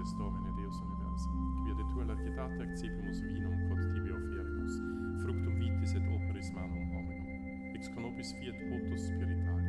est Domine, Deus universum, quia de tua largitate accipimus vinum quod tibi oferimus, fructum vitis et operis manum hominum, ex conopis fiat potus spiritualis,